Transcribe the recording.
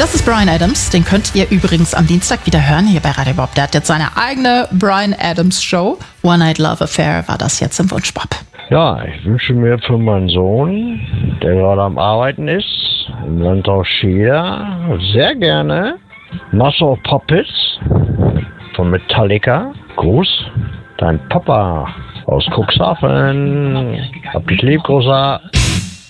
Das ist Bryan Adams. Den könnt ihr übrigens am Dienstag wieder hören hier bei Radio Bob. Der hat jetzt seine eigene Bryan Adams Show. One Night Love Affair war das jetzt im Wunschbob. Ja, ich wünsche mir für meinen Sohn, der gerade am Arbeiten ist, im Landhaus Schieder, sehr gerne Master of Puppets von Metallica. Gruß, dein Papa aus Cuxhaven. Hab dich lieb, Großer.